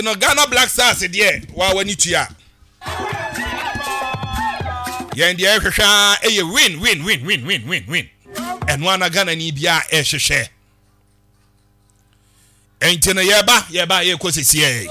no Ghana Black Stars there wa wani tua yen dia hwehwa win and one Ghana ni bia ehwehwe enti no yeba ye kosisi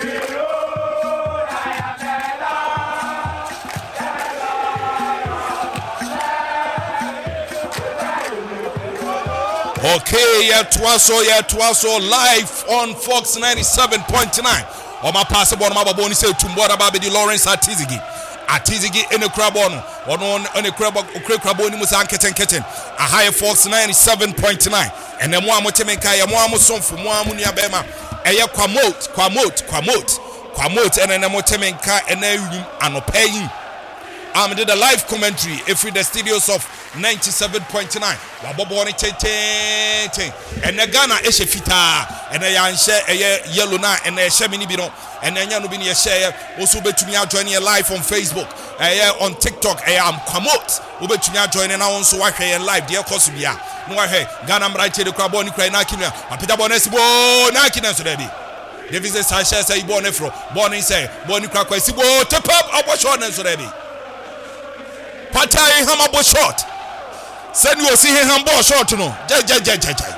okay, yeah, twaso live on Fox 97.9. On my passport, my boni say Tumbora Baby Lawrence Atizigi in the crabon, on the craboni Musan a higher Fox 97.9. And then one Motemeka, one son from Muamunia Bema, a quamote, and then a Motemenka and a paying. Did a live commentary if the studios of 97.9. Waboboni tete and the Ghana Eshefita and a yellow na and a Shemini Bino and then Yanubini share also bet to me joining live on Facebook on TikTok. I am Kwamot Ubet to me joining now on so I live dear Kosubia. No I hey Ghana right to the Craboni Cry Nakina, a Peter Bonesibo Nakina so debi. Davis Sanchez say Bonefro, Bonnie say Bonnie Craquesibo tap up our short and so debi. Patai Hamabo short. Said you see him Hambo short no. Jai.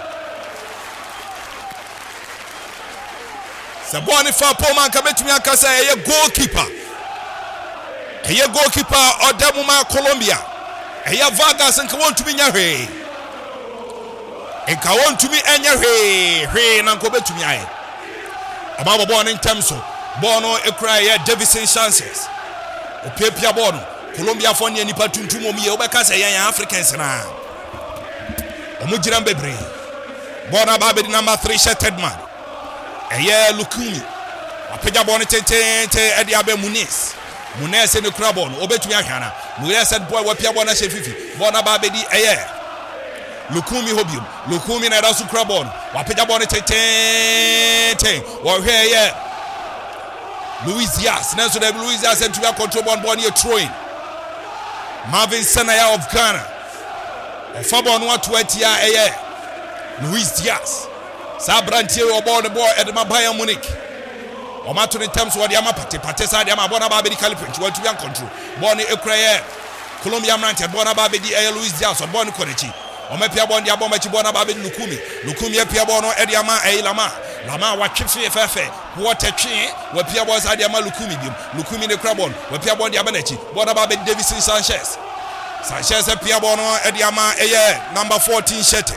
Saboni fa Poman Kabetumi Akasa a goalkeeper. A goalkeeper or Demuma Colombia. A Vargas and Kawon to be Nyare. And Kawon to be Anyare. Hey, Nanko Betumi. Ababa born in Temso. Bono Ekra Davison chances. Opepia Bono. Colombia for any patuntumo mi obeka say yan Africans na omujiran bebre bona babe number 3 shattered man eye Lukumi apeja bona tente e dia be Muniz ne krabon obetumi ahwana Muniz said boy wa pia bona shefifi bona babe di eye Lukumi hobium Lukumi na rasu krabon apeja bona tente wo hwe ye Luis Diaz na so the Luis Diaz and to be control ball near throwing Marvin Senaya of Ghana. Fabon 120 year. Luis Diaz. Sabrantier or born the boy at the Bayern Munich. Or matter in terms of the Amapati, Patesa, the Amabona Baby Calipin, what to be on control. Bonnie Ukraine, Colombia Mantia, Bona Baby, Luis Diaz, or Bonnie Konichi. Or Mepia Bon Yabomachi Bona Baby Lukumi, Piabono, Ediama, Lama, what chips FFA, what a chain, where Pia was Adiama Lukumi the Crabon, where Pia Bon Yabanechi, Bona Baby Davison Sanchez. Sanchez and Piabono, Ediama, number 14 Shete.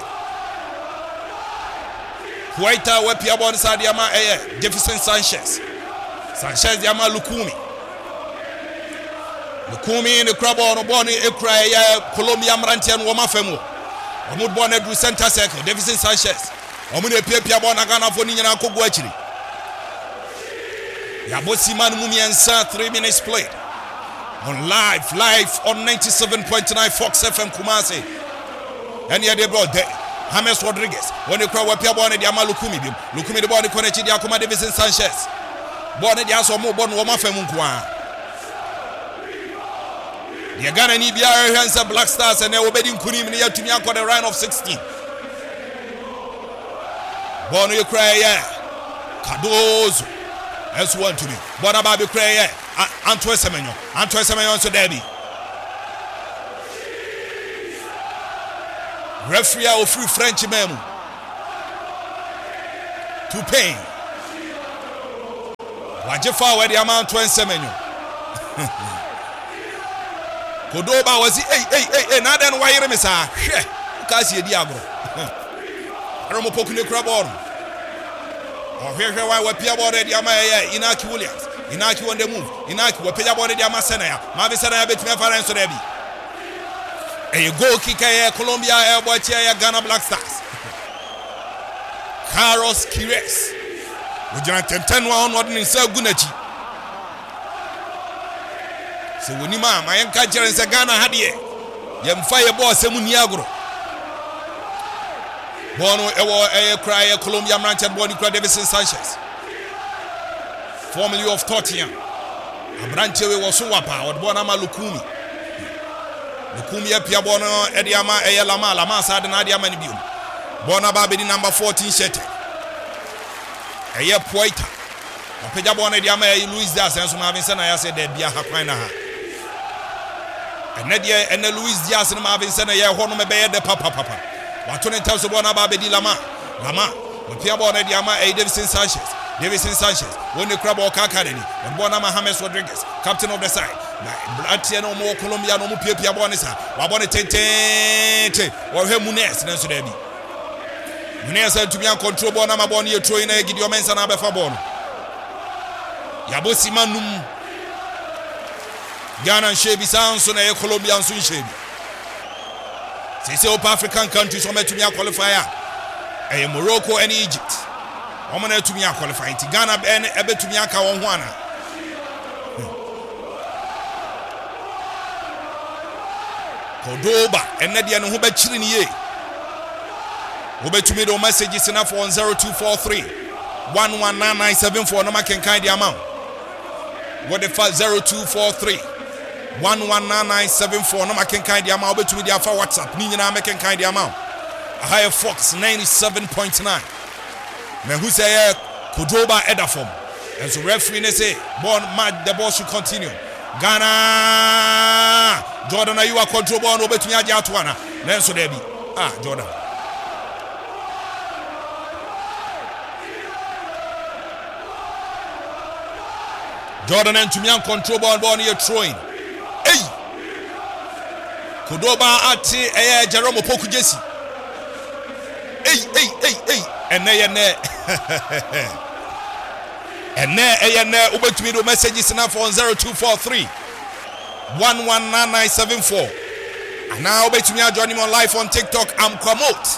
Huayta, where Pia Bon Sadiama, Davison Sanchez. Sanchez Yama Lukumi in the Crabon, Bonnie, Ekra, Colombia Marantian, Womafemo. Omud Bonnet do center circle, Davison Sanchez. Omune Pia Bona Ghana for Nina Kogwachiri. Yabosi Man Mumiansa 3 minutes played. On live on 97.9 Fox FM Kumasi. And here they brought James Rodriguez. When you crowd Pia Bona Diama Lukumi the Bonnie Konechi Diakuma Davison Sanchez. Bonnet Yaso Mo Bon Womafemunkwa. The Ghana ni bia hands Black Stars and they were betting Kunim near to me for the round of 16. Bono you cry Cardozo S1 to me. Bona Baby cry Antoine Semenyo so Debbie. Referee or free French memo. To pain. Wajefa where the amount Antoine Semenyo. Kodoba was hey na den wire me sa hwe kasi edi agro Romo pokune krabon o hwe wa pia board di ama Inaki Williams Inaki on the move Inaki wa pia board di ama Senaya ma be Senaya betime afara nso da bi goal kicker Colombia boy Ghana Black Stars Carlos Quires ojana 10 wa onward ni sa gunachi. So when you ma my catcher in Ghana had ye fire boss Semuniagro Bono a cry Colombia Manchester Bonnie Davison Sanchez formerly of Tottenham Abranche was so wapa or Bonama Lukumi Pia Bono Ediama Lama Sadanadia Manibium Bona Baby number 14 Shete Poita Opeja bone dia ma Luis Diaz enso Marvin Senaya said there bia hakwan na ha. Ene Luis Diaz na Marvin Senaya ho no mebe de papa. Wato ne ntam so bone aba be di Lama. Opia bone dia ma Davidson Sanchez. When the crab or Kakadeni, and Bonama James Rodriguez, captain of the side. Blatia no more Colombia, no more Pia Bonisa, Wabone Tente, or Hemunes, and so there be. Munez said to be on control Bonama Boni, throwing a Gideon Mensa Abefabon. Yabosi Manum Ghana and Shebi Sounds on a Colombian Swin Shebi. Say African countries on to be a qualifier. A Morocco and Egypt. Omana to me qualifying to Ghana and ebe to me aka won wana. Cordoba and Nadia no be chiri ni ye. Obe to me do messages enough on 0243 119974 no making kind the amount. What the 0243 119974 no making kind the amount. Obe to me the for WhatsApp ni nyina making kind the amount. A higher Fox 97.9. Men who say Cordoba Edafom. And so referee say the ball should continue. Ghana Jordan you are control ball over to Yatuana. Then so there be. Jordan. Jordan and Tumian control ball near throwing. Hey! Cordoba ati Jerome Opoku Jesse. Hey! And over to me the messages now on 0243 119974. And now over to me joining me on live on TikTok. I'm Kwamot.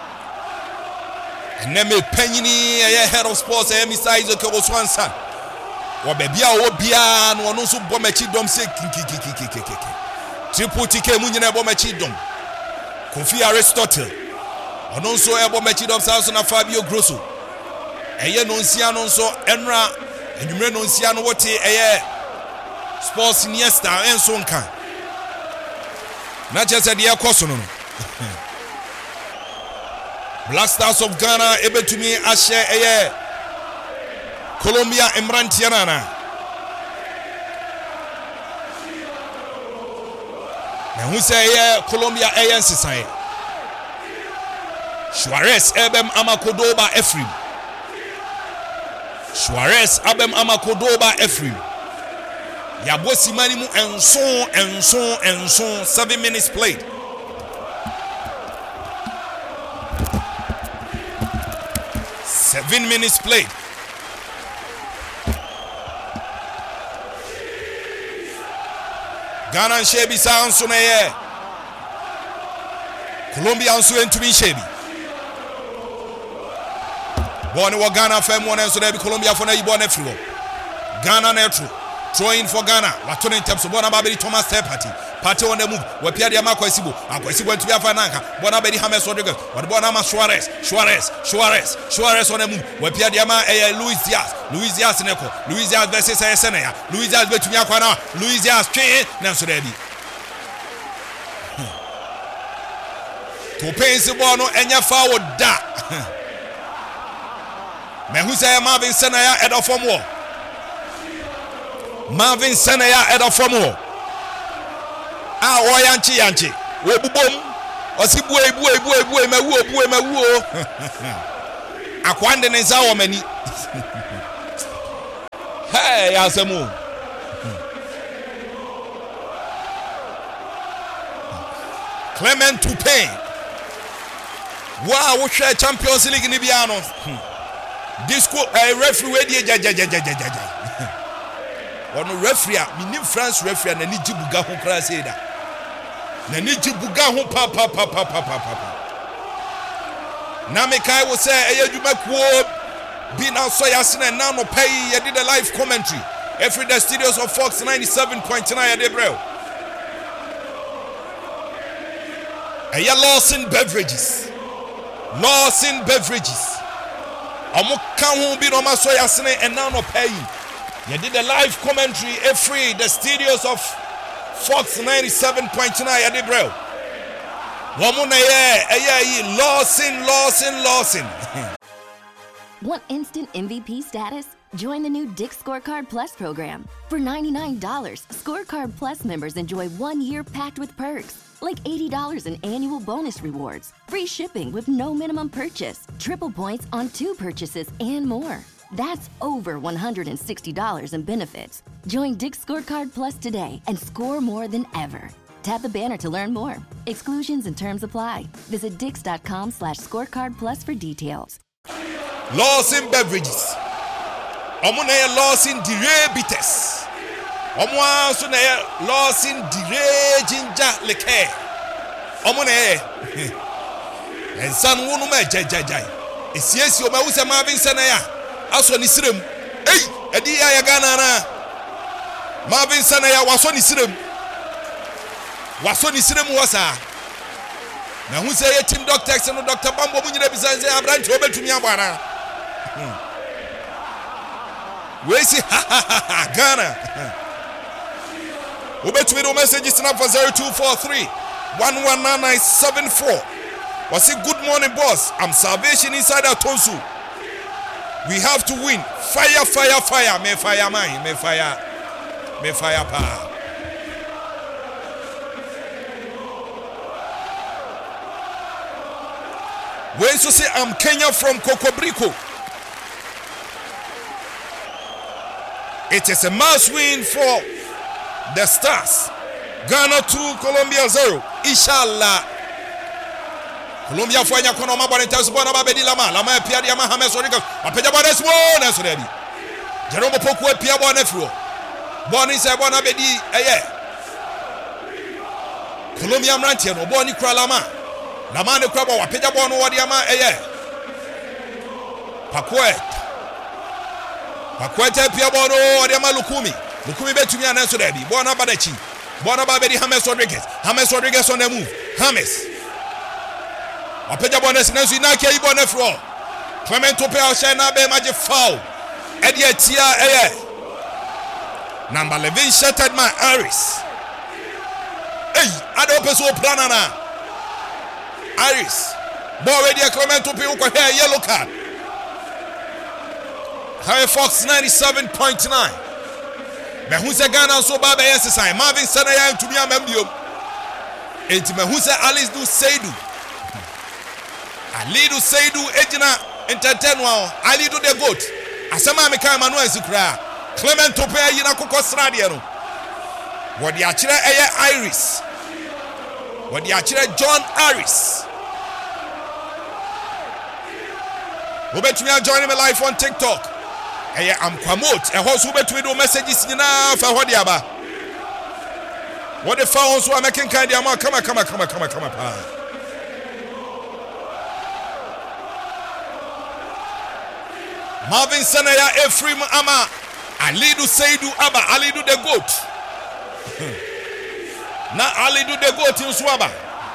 And then me Penny head of sports Mr. Isaac Oswansan. Or baby Obia no no so bomechi dom say kiki. Triple TK Munina bomechi dom. Kofi Aristotle. Ononso ebo mechidom Samson na Fabio Grosso. Eye no nsia no nso enra enwumre no nsia no wote eye sports niesta enso nka. Na chese de ekoso no. Black Stars of Ghana ebetumi ahye eye Colombia Emrantiana na. Na hu say eye Colombia eye nsisan. Suarez Abem Amakodoba Ephraim. Suarez Abem Amakodoba Ephraim. Yabosi Manimu enson 7 minutes played. Ghana and Shebi sounds on air. Colombia and Sudan to be Shebi. Born in Ghana, Fem one and so there be Colombia for na born everywhere. Ghana netro. Throwing for Ghana. Watoni in terms of Bonabadi Thomas Party. Party on the move. We Pierre Yamako Sibu. Akwesibu to be a Fanaka. Bonabadi James Rodriguez. What Bonama Suarez on the move. We Pierre Yama Luis Diaz Neko. Luis Diaz versus Senea. Luis Diaz between Yakwana. Luis Diaz train. Nanso there be. To pay Sibono and ya forward da. Men who say Marvin Senaya at a form war. Marvin Senaya at a form war. Yanchi. Wobum. Osibue mewu. Akwande neza wo mani. Hey, asemu. Clement Toupin. Wow, we share Champions League ni biano. Disco referee we dey jajajajajaja. Ono referee mi ni France referee na ni jibuga ho kra say da. Na ni jibuga ho pa. Na me kai wo say eyadwuma kuo bi na so yasene na no pay ye did the live commentary. Every the studios of Fox 97.9 at Debrel. Aya Lawson Beverages. Omo kan ho bi no ma so yasene and now no pay. You did the live commentary every the studios of Fox 97.9 at Debrel. Woman Lawson. Want instant MVP status? Join the new Dick's Scorecard Plus program. For $99, Scorecard Plus members enjoy 1 year packed with perks, like $80 in annual bonus rewards, free shipping with no minimum purchase, triple points on 2 purchases, and more. That's over $160 in benefits. Join Dick's Scorecard Plus today and score more than ever. Tap the banner to learn more. Exclusions and terms apply. Visit dix.com/scorecardplus for details. Lawson Beverages. Omune Lawson Diabetes. Omwa so na Lawson Dire Ginger Liqueur. Omune. Ensan wonu ma jajajai. Esiesi o ma wusa ma Vincent ya. Aso ni sirem. Ei, edi ya Ghana na. Ma Vincent ya waso ni sirem. Waso ni sirem wasa. Na hu say ye team doctor se no Dr. Bambo mu nyina bisan say Abrante obetumi abana. We see Ghana. Obetumi do message snap for 0243 119974. Was it good morning boss? I'm Salvation Insider Tonsu. We have to win. Fire, fire, fire. Me fire man, me fire. Me fire pa. When you say I'm Kenya from Kokobriko, it is a must win for the Stars. Ghana 2, Colombia 0. Inshallah. Colombia fanya kono mabone tasu bona babedi lama pia dia James Rodriguez. Apeja bona smo na so debi. Jerome Poku pia bona fro. Bona se bona bedi eye. Colombia mrantie no boni kura lama ne kura bo apeja bona wo dia ma eye. Pakwete pia bona wo dia ma Lukumi betumi ana so debi. Bona badachi. Bona babedi James Rodriguez on the move. James Apeja bonus na nsu na kia ibo na fro. Clement Opel share na be magic foul. Edia tia Number 11 shattered my Iris. Hey, ado peso plana na. Iris. Ball ready Clement Opel ko here yellow card. Harry Fox 97.9. Me hu se Ghana so ba be yesesa. Marvin Senaya ntumi amambiom. Enti me hu se Alice do Seidu. Alidu Seidu ejina entertainwa Alidu the goat asema meka Emmanuel Zikra Clement Opel yina kokosra de no wodi akire eye Iris wodi akire John Iris obetumi join me live on TikTok eye am promote e hoso obetumi do messages nyina fa hodi aba wodi fa hoso amaken kan dia ma kama pa Marvin Senaya Ephraim Ama Alidu Seidu Aba Alidu the goat. Na Alidu the goat in Swaba.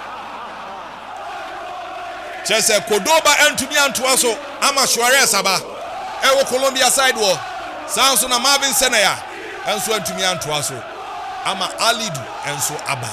Chese Kodoba entumi antoaso Ama Suarez Aba. Ewo Colombia side war. Sanso na Marvin Senaya enso entumi antoaso Ama Alidu enso Aba.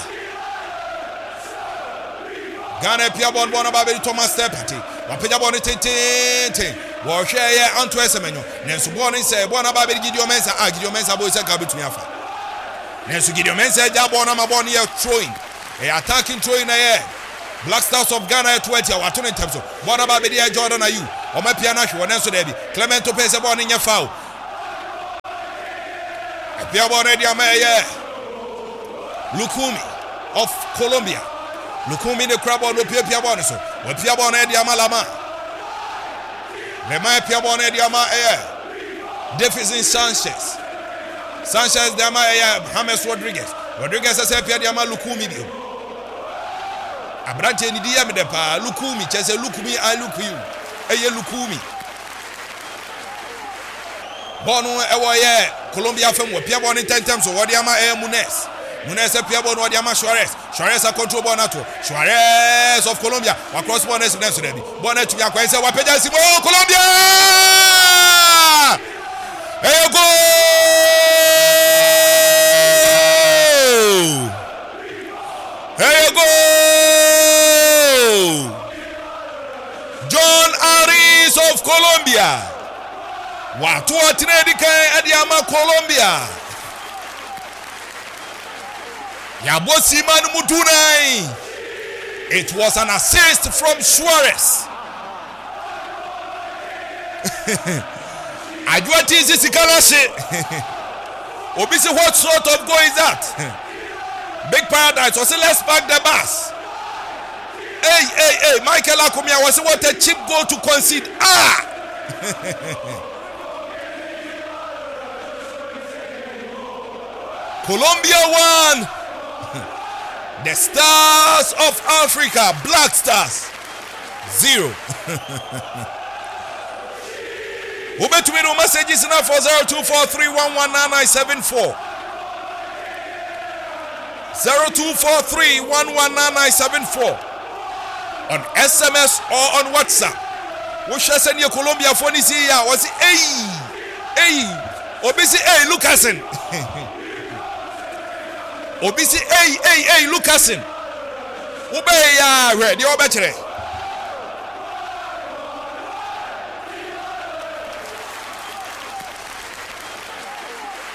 Ghana pia bon Babedi Thomas Stepati. Wapeja bon ten. Wo hwe ye anto esemenyo nenso bo ne se bo na ba be Gideon Mensah bo se ka betumi afa nenso Gideon Mensah ja bo na ma bo ne ye throwing attacking throwing na ye Black Stars of Ghana 20 wato ne temso bo na ba be dia Jordan Ayew o ma pia na hwe nenso da bi Clement Opel se bo ne nya foul pia bo ne dia ma ye Lukumi of Colombia Lukumi ne crab no pia bo ne so o pia bo ne dia malama Le mai pia bona diama Defizin Sanchez diama James Rodriguez ase pia diama Lukumi dio Abrante ni dia me de pa Lukumi chese Lukumi I look you Lukumi Bono ewo Colombia fam wo pia bona tentem so wo diama Munez pia bona wo diama Suarez a control bona to Suarez of Colombia across bona is next to bona to akwanse wa peja simo Colombia go John Iris of Colombia to atene kan adiama Colombia. Yabosi man mudunai. It was an assist from Suarez. Ajuati is Sikalashi. Obisi, what sort of goal is that? Big Paradise was let's park the bus. Hey, Michael Akumia was what a cheap goal to concede. Colombia won. The Stars of Africa, Black Stars, 0. Ubetumi no messages now for 0243119974. 0243119974 on SMS or on WhatsApp. We shall send you Colombia for this year. Was it hey, Obisi Lucasen. Obisi hey Lucasen. Ube ya ready obechere.